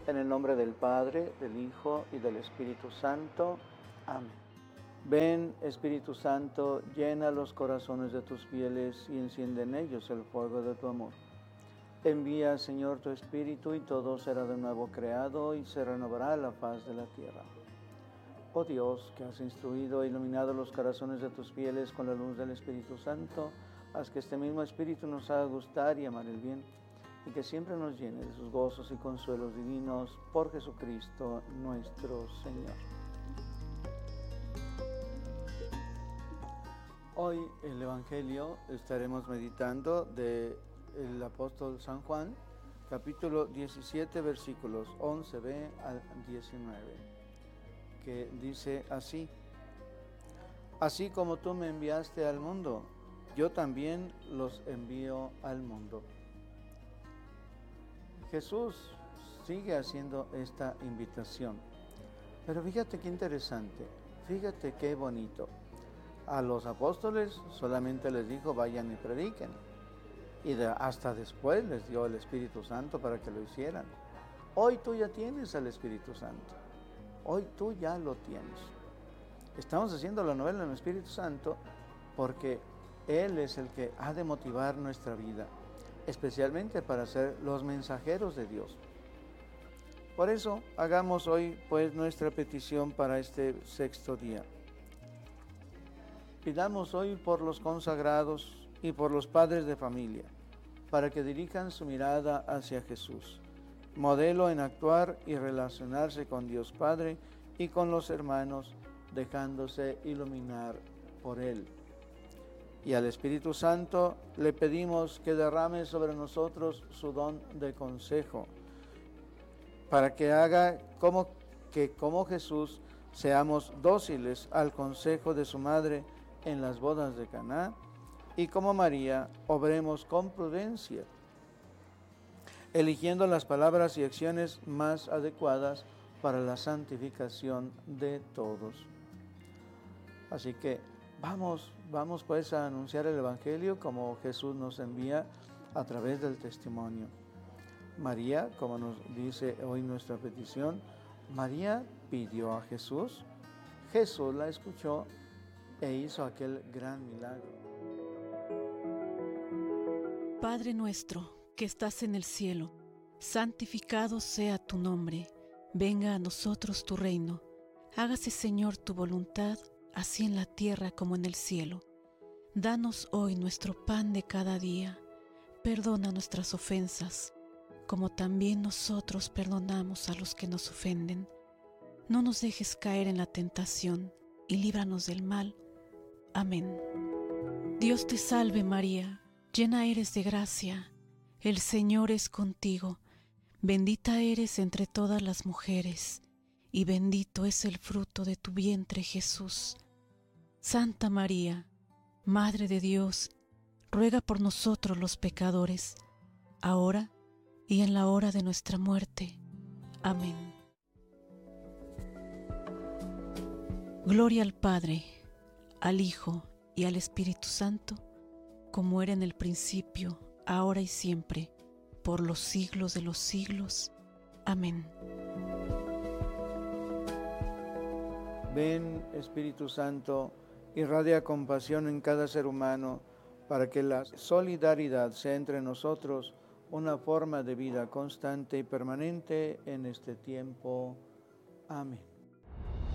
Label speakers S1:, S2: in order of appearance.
S1: En el nombre del Padre, del Hijo y del Espíritu Santo. Amén. Ven, Espíritu Santo, llena los corazones de tus fieles y enciende en ellos el fuego de tu amor. Envía, Señor, tu Espíritu y todo será de nuevo creado y se renovará la faz de la tierra. Oh Dios, que has instruido e iluminado los corazones de tus fieles con la luz del Espíritu Santo, haz que este mismo Espíritu nos haga gustar y amar el bien, y que siempre nos llene de sus gozos y consuelos divinos, por Jesucristo nuestro Señor. Hoy el Evangelio estaremos meditando del apóstol San Juan, capítulo 17, versículos 11b al 19, que dice así: Así como tú me enviaste al mundo, yo también los envío al mundo. Jesús sigue haciendo esta invitación, pero fíjate qué interesante, fíjate qué bonito. A los apóstoles solamente les dijo vayan y prediquen, y hasta después les dio el Espíritu Santo para que lo hicieran. Hoy tú ya tienes al Espíritu Santo, hoy tú ya lo tienes. Estamos haciendo la novena del Espíritu Santo porque Él es el que ha de motivar nuestra vida, especialmente para ser los mensajeros de Dios. Por eso, hagamos hoy pues nuestra petición para este sexto día. Pidamos hoy por los consagrados y por los padres de familia, para que dirijan su mirada hacia Jesús, modelo en actuar y relacionarse con Dios Padre y con los hermanos, dejándose iluminar por Él. Y al Espíritu Santo le pedimos que derrame sobre nosotros su don de consejo, para que haga como Jesús seamos dóciles al consejo de su madre en las bodas de Caná, y como María obremos con prudencia, eligiendo las palabras y acciones más adecuadas para la santificación de todos. Así que vamos pues a anunciar el Evangelio como Jesús nos envía a través del testimonio. María, como nos dice hoy nuestra petición, María pidió a Jesús, Jesús la escuchó e hizo aquel gran milagro.
S2: Padre nuestro, que estás en el cielo, santificado sea tu nombre. Venga a nosotros tu reino. Hágase, Señor, tu voluntad, así en la tierra como en el cielo. Danos hoy nuestro pan de cada día. Perdona nuestras ofensas, como también nosotros perdonamos a los que nos ofenden. No nos dejes caer en la tentación, y líbranos del mal. Amén. Dios te salve María, llena eres de gracia, el Señor es contigo, bendita eres entre todas las mujeres, y bendito es el fruto de tu vientre Jesús. Santa María, Madre de Dios, ruega por nosotros los pecadores, ahora y en la hora de nuestra muerte. Amén. Gloria al Padre, al Hijo y al Espíritu Santo, como era en el principio, ahora y siempre, por los siglos de los siglos. Amén.
S1: Ven, Espíritu Santo, irradia compasión en cada ser humano, para que la solidaridad sea entre nosotros una forma de vida constante y permanente en este tiempo. Amén.